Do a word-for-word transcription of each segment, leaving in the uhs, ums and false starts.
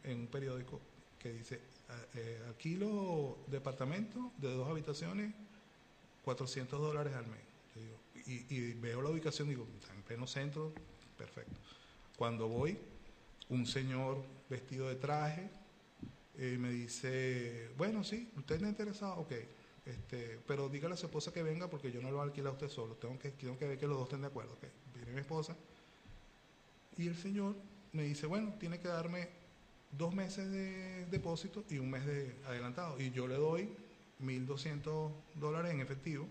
en un periódico que dice, eh, alquilo departamento de dos habitaciones, cuatrocientos dólares al mes. Yo digo, y, y veo la ubicación, digo, está en pleno centro, perfecto. Cuando voy, un señor vestido de traje eh, me dice, bueno, sí, ¿usted está interesado? Ok, este, pero dígale a su esposa que venga porque yo no lo voy a alquilar a usted solo, tengo que, tengo que ver que los dos estén de acuerdo. Okay. Viene mi esposa y el señor me dice, bueno, tiene que darme dos meses de depósito y un mes de adelantado. Y yo le doy mil doscientos dólares en efectivo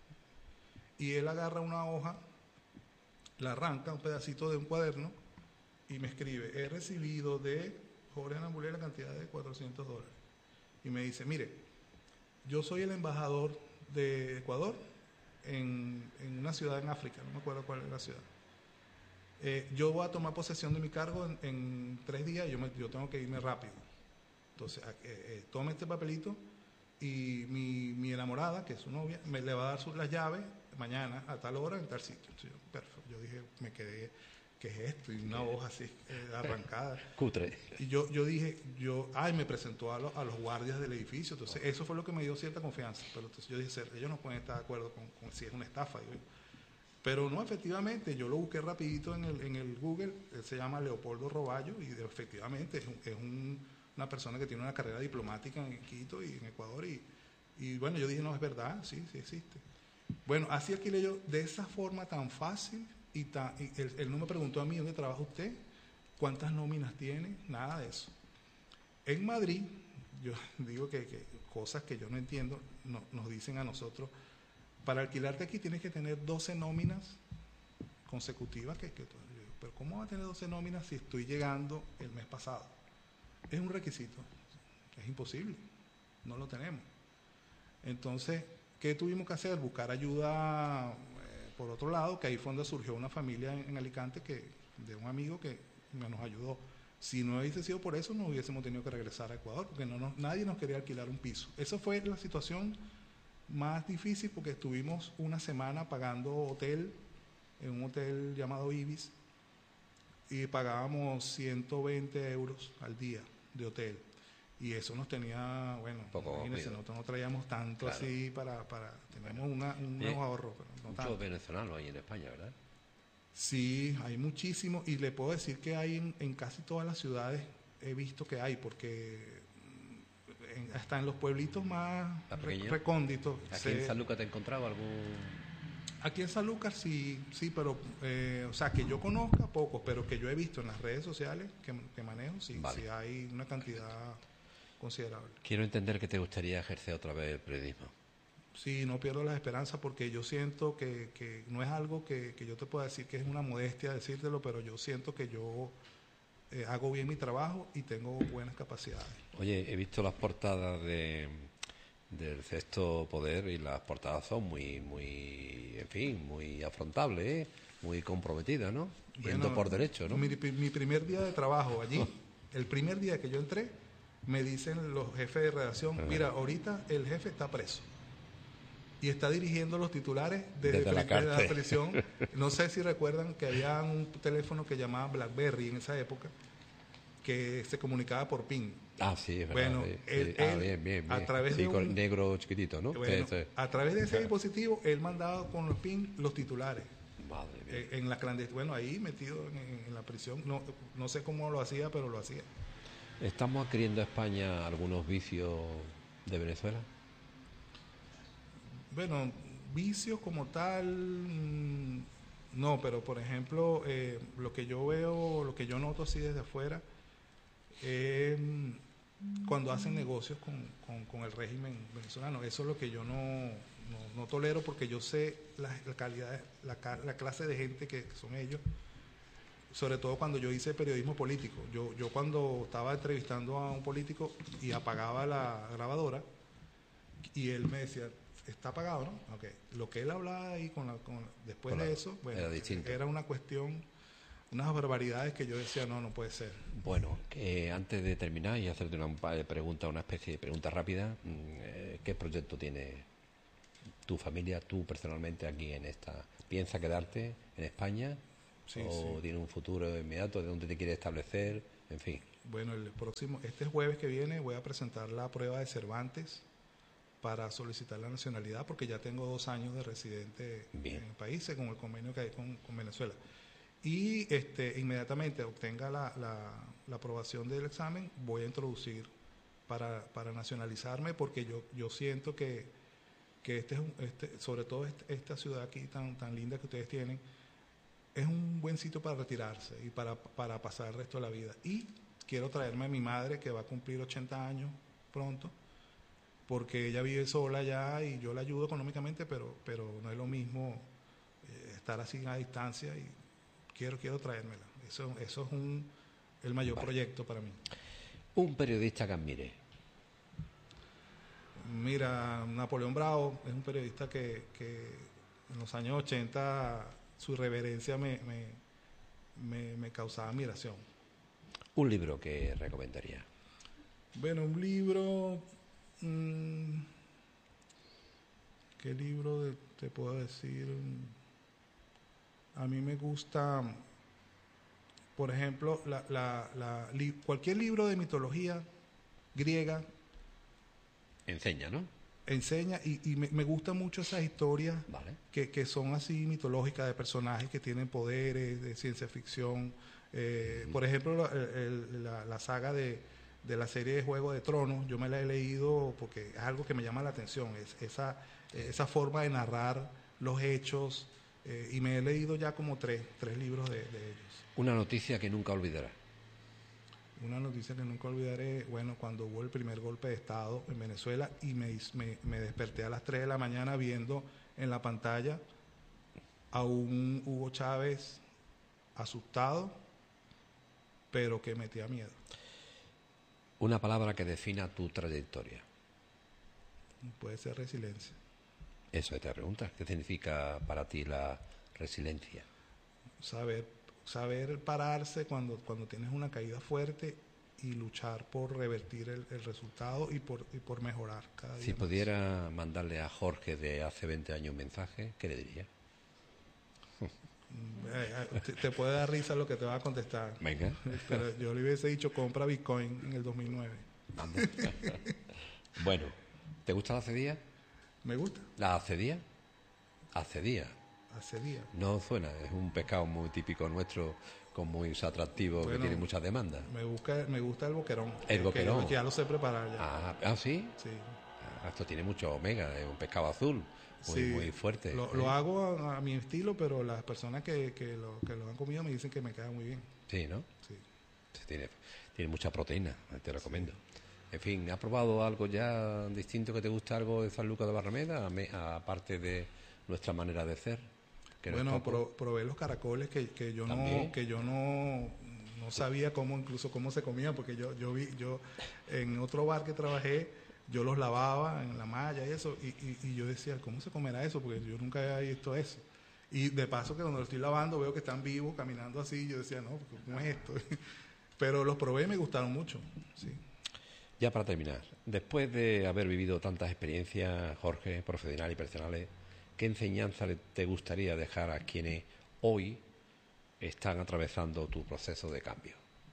y él agarra una hoja, la arranca, un pedacito de un cuaderno y me escribe, he recibido de Jorge Anambulé la cantidad de cuatrocientos dólares. Y me dice, mire, yo soy el embajador de Ecuador en, en una ciudad en África, no me acuerdo cuál es la ciudad. Eh, yo voy a tomar posesión de mi cargo en, en tres días, yo, me, yo tengo que irme rápido. Entonces, eh, eh, tome este papelito y mi, mi enamorada, que es su novia, me le va a dar sus, las llaves mañana a tal hora en tal sitio. Entonces, yo, perfecto. Yo dije, me quedé, ¿qué es esto? Y una hoja así eh, arrancada. Cutre. Y yo, yo dije, yo, ay, me presentó a, lo, a los guardias del edificio. Entonces, eso fue lo que me dio cierta confianza. Pero entonces yo dije, ellos no pueden estar de acuerdo con, con si es una estafa. Digo, pero no, efectivamente, yo lo busqué rapidito en el, en el Google, él se llama Leopoldo Roballo y de, efectivamente es, un, es un, una persona que tiene una carrera diplomática en Quito y en Ecuador y, y bueno, yo dije, no, es verdad, sí, sí existe. Bueno, así alquilé yo de esa forma tan fácil y, tan, y él, él no me preguntó a mí dónde trabaja usted, cuántas nóminas tiene, nada de eso. En Madrid, yo digo que, que cosas que yo no entiendo, no, nos dicen a nosotros, para alquilarte aquí tienes que tener doce nóminas consecutivas. Que, que, pero ¿cómo va a tener doce nóminas si estoy llegando el mes pasado? Es un requisito. Es imposible. No lo tenemos. Entonces, ¿qué tuvimos que hacer? Buscar ayuda eh, por otro lado, que ahí fue donde surgió una familia en, en Alicante que, de un amigo que nos ayudó. Si no hubiese sido por eso, no hubiésemos tenido que regresar a Ecuador, porque no nos, nadie nos quería alquilar un piso. Esa fue la situación más difícil porque estuvimos una semana pagando hotel en un hotel llamado Ibis y pagábamos ciento veinte euros al día de hotel y eso nos tenía, bueno, imagínense, nosotros no traíamos tanto claro. así para, para teníamos bueno. una, un eh, ahorro. Pero no muchos tanto. Venezolanos hay en España, ¿verdad? Sí, hay muchísimos y le puedo decir que hay en, en casi todas las ciudades, he visto que hay porque En, hasta en los pueblitos más re, recónditos. ¿Aquí se, en Sanlúcar te he encontrado algún...? Aquí en Sanlúcar sí, sí, pero, eh, o sea, que yo conozca pocos, pero que yo he visto en las redes sociales que, que manejo, sí, vale. sí hay una cantidad considerable. Quiero entender que te gustaría ejercer otra vez el periodismo. Sí, no pierdo las esperanzas porque yo siento que, que no es algo que, que yo te pueda decir que es una modestia decírtelo, pero yo siento que yo... Eh, hago bien mi trabajo y tengo buenas capacidades. Oye, he visto las portadas de del Sexto Poder y las portadas son muy, muy, en fin, muy afrontables, ¿eh? Muy comprometidas, ¿no? Yendo bueno, por derecho, ¿no? Mi, mi primer día de trabajo allí, el primer día que yo entré, me dicen los jefes de redacción, mira, ahorita el jefe está preso y está dirigiendo los titulares desde, desde la, la prisión. No sé si recuerdan que había un teléfono que llamaba BlackBerry en esa época, que se comunicaba por PIN. Ah, sí, es verdad. Bueno, sí, él, sí. Ah, él, bien, bien, bien. a través sí, de con un, el negro chiquitito, ¿no? Bueno, sí, sí. a través de ese claro. dispositivo, él mandaba con los PIN los titulares. Madre mía. Eh, en la clandestinidad, bueno, ahí metido en, en la prisión, no, no sé cómo lo hacía, pero lo hacía. ¿Estamos adquiriendo a España algunos vicios de Venezuela? Bueno, vicios como tal, no, pero por ejemplo, eh, lo que yo veo, lo que yo noto así desde afuera, eh, cuando hacen negocios con, con, con el régimen venezolano, eso es lo que yo no, no, no tolero porque yo sé la, la calidad, la, la clase de gente que son ellos, sobre todo cuando yo hice periodismo político. Yo, yo cuando estaba entrevistando a un político y apagaba la grabadora y él me decía, está apagado, ¿no? Okay. Lo que él hablaba ahí con la, con, después con la, de eso, bueno, era, distinto. Era una cuestión, unas barbaridades que yo decía, no, no puede ser. Bueno, que antes de terminar y hacerte una pregunta, una especie de pregunta rápida, ¿qué proyecto tiene tu familia, tú personalmente aquí en esta? ¿Piensa quedarte en España? Sí, ¿O sí. tiene un futuro inmediato de dónde te quieres establecer? En fin. Bueno, el próximo, este jueves que viene voy a presentar la prueba de Cervantes para solicitar la nacionalidad porque ya tengo dos años de residente Bien. en el país según el convenio que hay con, con Venezuela. Y este, inmediatamente obtenga la, la, la aprobación del examen, voy a introducir para, para nacionalizarme porque yo, yo siento que, que este es un, este, sobre todo este, esta ciudad aquí tan, tan linda que ustedes tienen, es un buen sitio para retirarse y para, para pasar el resto de la vida. Y quiero traerme a mi madre que va a cumplir ochenta años pronto, porque ella vive sola ya y yo la ayudo económicamente, pero, pero no es lo mismo eh, estar así a distancia y quiero, quiero traérmela. Eso, eso es un, el mayor Vale. proyecto para mí. Un periodista que admire. Mira, Napoleón Bravo es un periodista que, que en los años ochenta su irreverencia me, me, me, me causaba admiración. Un libro que recomendaría. Bueno, un libro... Mmm, ¿Qué libro de, te puedo decir? A mí me gusta, por ejemplo, la, la, la, li, cualquier libro de mitología griega. Enseña, ¿no? Enseña y, y me, me gustan mucho esas historias Vale. que, que son así mitológicas de personajes que tienen poderes, de ciencia ficción. Eh, mm. Por ejemplo, el, el, la, la saga de, de la serie de Juego de Tronos, yo me la he leído porque es algo que me llama la atención, es esa, esa forma de narrar los hechos, eh, y me he leído ya como tres, tres libros de, de ellos. Una noticia que nunca olvidará. Una noticia que nunca olvidaré, bueno, cuando hubo el primer golpe de Estado en Venezuela y me, me, me desperté a las tres de la mañana viendo en la pantalla a un Hugo Chávez asustado, pero que metía miedo. Una palabra que defina tu trayectoria. Puede ser resiliencia. Eso te preguntas, ¿qué significa para ti la resiliencia? Saber, saber pararse cuando, cuando tienes una caída fuerte y luchar por revertir el, el resultado y por, y por mejorar cada día. Si más. pudiera mandarle a Jorge de hace veinte años un mensaje, ¿qué le diría? Te, te puede dar risa lo que te va a contestar. Venga. Pero yo le hubiese dicho compra Bitcoin en el dos mil nueve. Bueno, ¿te gusta la acedía? Me gusta. ¿La acedía? Acedía. Acedía. No suena, es un pescado muy típico nuestro, con muy atractivo, bueno, que tiene muchas demandas. Me, busca, me gusta el boquerón. El boquerón. Que ya lo sé preparar ya. Ah, ¿ah sí? Sí. Ah, esto tiene mucho omega, es un pescado azul. Muy, sí, muy fuerte. Lo, ¿eh? lo hago a, a mi estilo, pero las personas que, que, lo, que lo han comido me dicen que me queda muy bien. Sí, ¿no? Sí. Tiene, tiene mucha proteína, te recomiendo. Sí. En fin, ¿has probado algo ya distinto que te gusta, algo de San Lucas de Barrameda, aparte de nuestra manera de ser? Que bueno, no pro, probé los caracoles que, que yo ¿También? no que yo no, no sabía cómo, incluso cómo se comían, porque yo yo vi yo en otro bar que trabajé yo los lavaba en la malla y eso, y, y, y yo decía, ¿cómo se comerá eso? Porque yo nunca había visto eso. Y de paso que cuando lo estoy lavando veo que están vivos, caminando así, y yo decía, no, ¿cómo es esto? Pero los probé y me gustaron mucho, sí. Ya para terminar, después de haber vivido tantas experiencias, Jorge, profesionales y personales, ¿qué enseñanza te gustaría dejar a quienes hoy están atravesando tu proceso de cambio?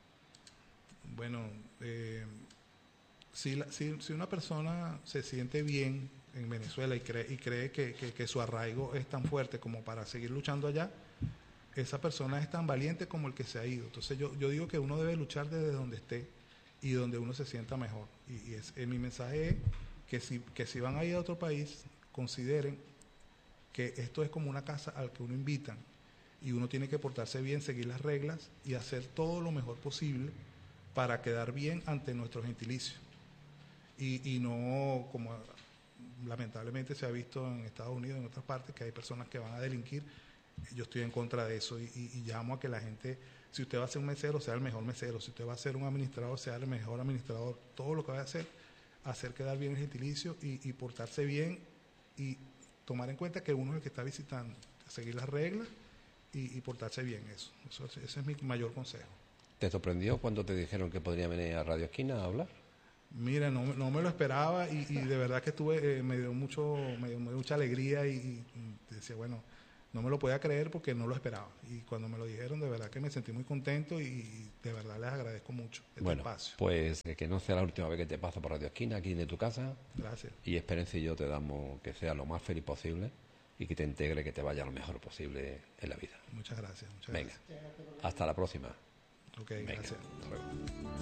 Bueno, eh... Si, la, si, si una persona se siente bien en Venezuela y cree, y cree que, que, que su arraigo es tan fuerte como para seguir luchando allá, esa persona es tan valiente como el que se ha ido. Entonces yo, yo digo que uno debe luchar desde donde esté y donde uno se sienta mejor. Y, y es, eh, mi mensaje es que si, que si van a ir a otro país, consideren que esto es como una casa al que uno invitan y uno tiene que portarse bien, seguir las reglas y hacer todo lo mejor posible para quedar bien ante nuestro gentilicio. Y, y no como lamentablemente se ha visto en Estados Unidos y en otras partes, que hay personas que van a delinquir. Yo estoy en contra de eso y, y, y llamo a que la gente, si usted va a ser un mesero, sea el mejor mesero, si usted va a ser un administrador, sea el mejor administrador. Todo lo que vaya a hacer, hacer quedar bien el gentilicio y, y portarse bien y tomar en cuenta que uno es el que está visitando, seguir las reglas y, y portarse bien. Eso, eso ese es mi mayor consejo. ¿Te sorprendió cuando te dijeron que podría venir a Radio Esquina a hablar? Mira, no, no me lo esperaba y, y de verdad que estuve, eh, me dio mucho, me dio mucha alegría y, y decía, bueno, no me lo podía creer porque no lo esperaba. Y cuando me lo dijeron, de verdad que me sentí muy contento y de verdad les agradezco mucho este bueno, espacio. Pues que no sea la última vez que te paso por Radio Esquina, aquí de tu casa. Gracias. Y Esperanza y yo te damos que sea lo más feliz posible y que te integre, que te vaya lo mejor posible en la vida. Muchas gracias. Muchas Venga, gracias. hasta la próxima. Ok, Venga, gracias. hasta luego.